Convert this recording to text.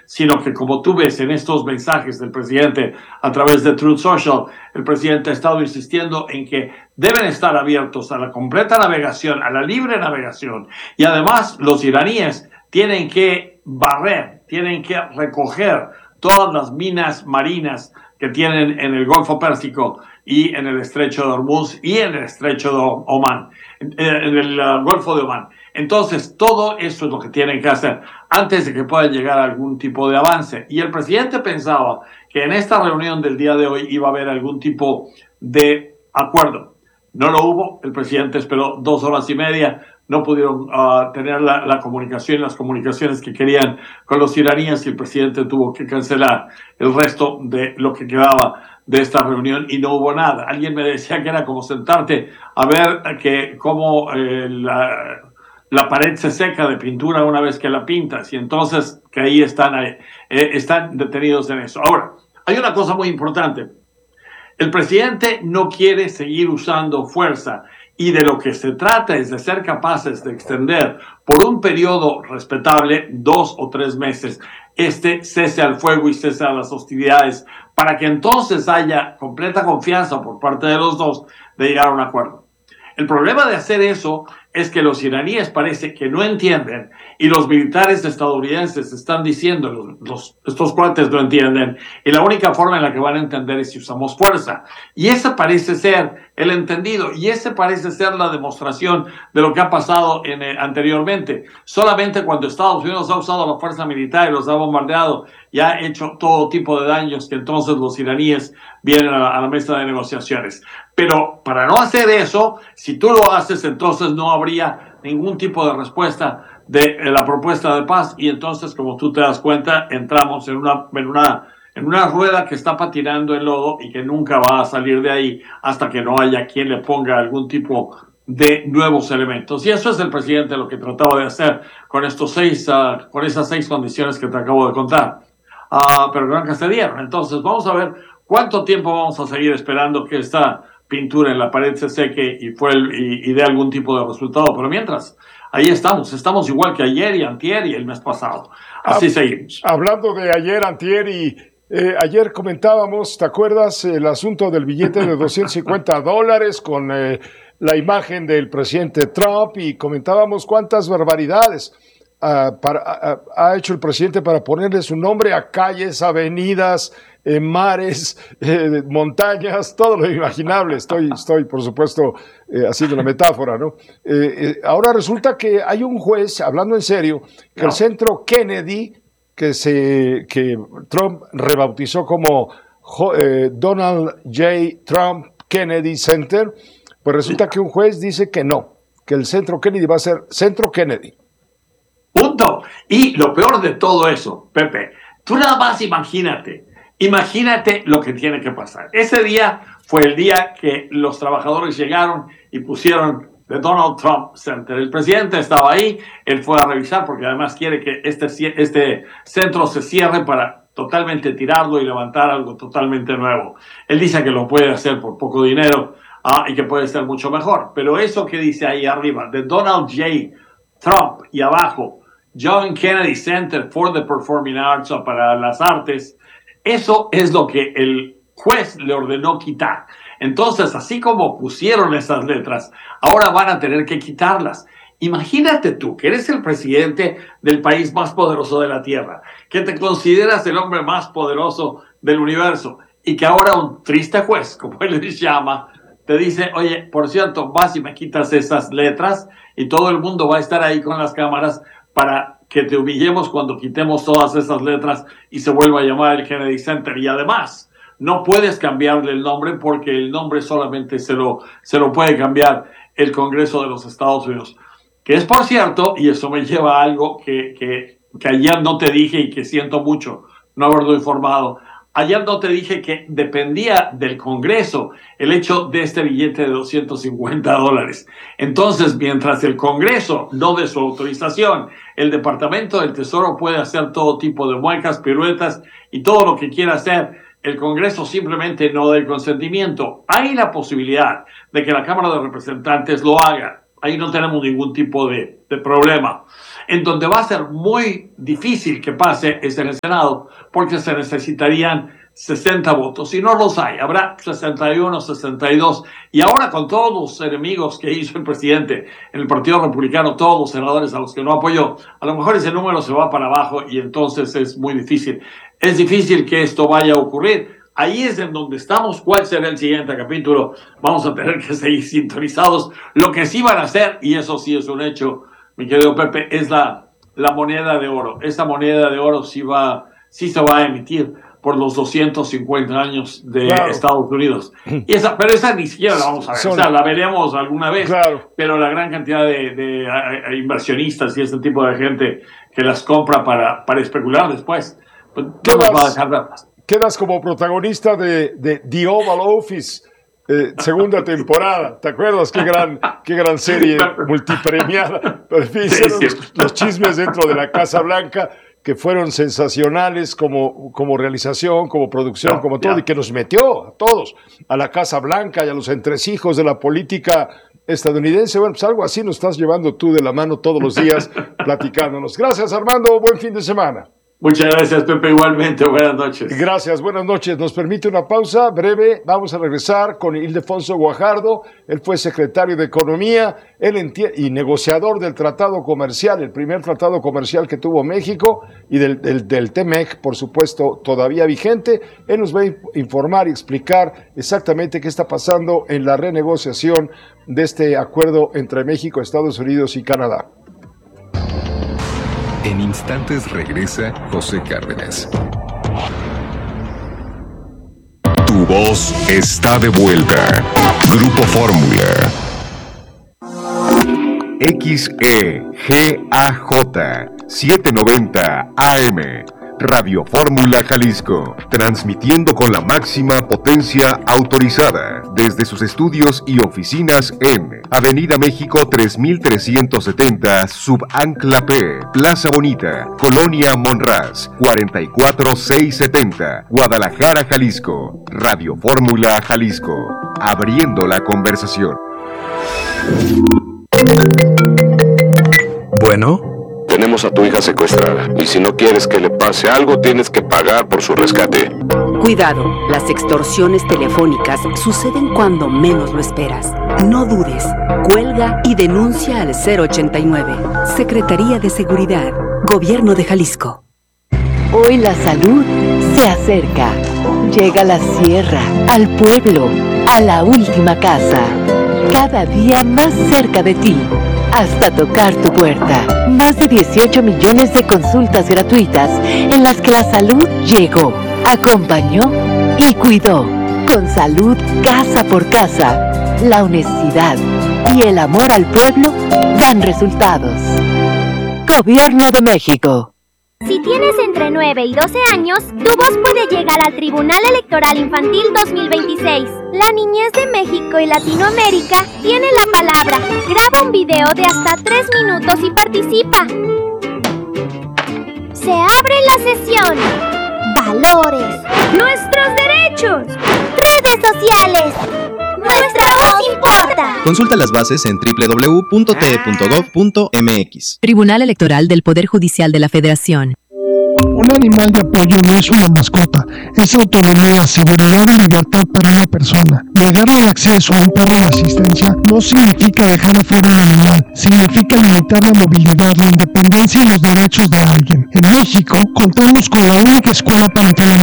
sino que como tú ves en estos mensajes del presidente a través de Truth Social, el presidente ha estado insistiendo en que deben estar abiertos a la completa navegación, a la libre navegación, y además los iraníes tienen que barrer, tienen que recoger todas las minas marinas que tienen en el Golfo Pérsico y en el Estrecho de Hormuz y en el Estrecho de Omán, en el Golfo de Omán. Entonces, todo eso es lo que tienen que hacer antes de que pueda llegar a algún tipo de avance. Y el presidente pensaba que en esta reunión del día de hoy iba a haber algún tipo de acuerdo. No lo hubo, el presidente esperó 2 horas y media, no pudieron tener la comunicación, las comunicaciones que querían con los iraníes, y el presidente tuvo que cancelar el resto de lo que quedaba de esta reunión y no hubo nada. Alguien me decía que era como sentarte a ver cómo la pared se seca de pintura una vez que la pintas, y entonces que ahí están detenidos en eso. Ahora, hay una cosa muy importante. El presidente no quiere seguir usando fuerza, y de lo que se trata es de ser capaces de extender por un periodo respetable, 2 o 3 meses, este cese al fuego y cese a las hostilidades, para que entonces haya completa confianza por parte de los dos de llegar a un acuerdo. El problema de hacer eso es que los iraníes parece que no entienden, y los militares estadounidenses están diciendo, estos cuates no entienden, y la única forma en la que van a entender es si usamos fuerza. Y ese parece ser el entendido, y ese parece ser la demostración de lo que ha pasado anteriormente. Solamente cuando Estados Unidos ha usado la fuerza militar y los ha bombardeado y ha hecho todo tipo de daños, que entonces los iraníes vienen a la mesa de negociaciones. Pero para no hacer eso, si tú lo haces, entonces no habría ningún tipo de respuesta de la propuesta de paz, y entonces, como tú te das cuenta, entramos en una rueda que está patinando en lodo y que nunca va a salir de ahí hasta que no haya quien le ponga algún tipo de nuevos elementos. Y eso es el presidente lo que trataba de hacer con esas 6 condiciones que te acabo de contar. Pero nunca se dieron. Entonces, vamos a ver cuánto tiempo vamos a seguir esperando que esta pintura en la pared se seque y dé algún tipo de resultado. Pero mientras, ahí estamos igual que ayer y antier y el mes pasado. Así seguimos. Hablando de ayer, antier y ayer comentábamos, ¿te acuerdas el asunto del billete de $250 con la imagen del presidente Trump? Y comentábamos cuántas barbaridades ha hecho el presidente para ponerle su nombre a calles, avenidas, mares, montañas, todo lo imaginable. Estoy por supuesto, haciendo una metáfora, ¿no? Ahora resulta que hay un juez, hablando en serio, que el Centro Kennedy, que Trump rebautizó como Donald J. Trump Kennedy Center, pues resulta que un juez dice que no, que el Centro Kennedy va a ser Centro Kennedy. Punto. Y lo peor de todo eso, Pepe, tú nada más imagínate lo que tiene que pasar. Ese día fue el día que los trabajadores llegaron y pusieron The Donald Trump Center. El presidente estaba ahí, él fue a revisar porque además quiere que este centro se cierre para totalmente tirarlo y levantar algo totalmente nuevo. Él dice que lo puede hacer por poco dinero y que puede ser mucho mejor. Pero eso que dice ahí arriba, The Donald J. Trump, y abajo, John Kennedy Center for the Performing Arts, o para las artes, eso es lo que el juez le ordenó quitar. Entonces, así como pusieron esas letras, ahora van a tener que quitarlas. Imagínate tú, que eres el presidente del país más poderoso de la Tierra, que te consideras el hombre más poderoso del universo, y que ahora un triste juez, como él les llama, te dice, oye, por cierto, vas y me quitas esas letras, y todo el mundo va a estar ahí con las cámaras para que te humillemos cuando quitemos todas esas letras y se vuelva a llamar el Kennedy Center. Y además, no puedes cambiarle el nombre porque el nombre solamente se lo puede cambiar el Congreso de los Estados Unidos. Que es, por cierto, y eso me lleva a algo que ayer no te dije y que siento mucho no haberlo informado. Ayer no te dije que dependía del Congreso el hecho de este billete de $250. Entonces, mientras el Congreso no dé su autorización, el Departamento del Tesoro puede hacer todo tipo de muecas, piruetas y todo lo que quiera hacer. El Congreso simplemente no da el consentimiento. Hay la posibilidad de que la Cámara de Representantes lo haga. ahí no tenemos ningún tipo de problema. En donde va a ser muy difícil que pase es en el Senado, porque se necesitarían 60 votos. Si no los hay, habrá 61, 62. Y ahora con todos los enemigos que hizo el presidente en el Partido Republicano, todos los senadores a los que no apoyó, a lo mejor ese número se va para abajo y entonces es muy difícil. Es difícil que esto vaya a ocurrir. Ahí es en donde estamos. ¿Cuál será el siguiente capítulo? Vamos a tener que seguir sintonizados. Lo que sí van a hacer, y eso sí es un hecho, mi querido Pepe, es la moneda de oro. Esta moneda de oro sí se va a emitir por los 250 años de Estados Unidos. Pero esa ni siquiera la vamos a ver. O sea, la veremos alguna vez, pero la gran cantidad de inversionistas y ese tipo de gente que las compra para especular después, pues no nos va a dejar verlas. Quedas como protagonista de The Oval Office, segunda temporada. ¿Te acuerdas? Qué gran serie multipremiada. Los chismes dentro de la Casa Blanca, que fueron sensacionales como realización, como producción, como todo, y que nos metió a todos a la Casa Blanca y a los entresijos de la política estadounidense. Bueno, pues algo así nos estás llevando tú de la mano todos los días platicándonos. Gracias, Armando. Buen fin de semana. Muchas gracias, Pepe. Igualmente, buenas noches. Gracias, buenas noches. Nos permite una pausa breve. Vamos a regresar con Ildefonso Guajardo. Él fue secretario de Economía y negociador del tratado comercial, el primer tratado comercial que tuvo México, y del TEMEC, por supuesto, todavía vigente. Él nos va a informar y explicar exactamente qué está pasando en la renegociación de este acuerdo entre México, Estados Unidos y Canadá. En instantes regresa José Cárdenas. Tu voz está de vuelta. Grupo Fórmula. XEGAJ 790 AM. Radio Fórmula Jalisco, transmitiendo con la máxima potencia autorizada desde sus estudios y oficinas en Avenida México 3370, Subancla P, Plaza Bonita, Colonia Monraz, 44670, Guadalajara, Jalisco. Radio Fórmula Jalisco, abriendo la conversación. Bueno. Tenemos a tu hija secuestrada, y si no quieres que le pase algo, tienes que pagar por su rescate. Cuidado, las extorsiones telefónicas suceden cuando menos lo esperas. No dudes, cuelga y denuncia al 089. Secretaría de Seguridad, Gobierno de Jalisco. Hoy la salud se acerca. Llega a la sierra, al pueblo, a la última casa. Cada día más cerca de ti, hasta tocar tu puerta. Más de 18 millones de consultas gratuitas en las que la salud llegó, acompañó y cuidó. Con salud casa por casa, la honestidad y el amor al pueblo dan resultados. Gobierno de México. Si tienes entre 9 y 12 años, tu voz puede llegar al Tribunal Electoral Infantil 2026. La niñez de México y Latinoamérica tiene la palabra. Graba un video de hasta 3 minutos y participa. Se abre la sesión. Valores. Nuestros derechos. Redes sociales. Nuestra voz importa. Consulta las bases en www.te.gov.mx. Tribunal Electoral del Poder Judicial de la Federación. Un animal de apoyo no es una mascota, es autonomía, seguridad y libertad para una persona. Negarle el acceso a un perro de asistencia no significa dejar afuera al animal, significa limitar la movilidad, la independencia y los derechos de alguien. En México, contamos con la única escuela para entrenamiento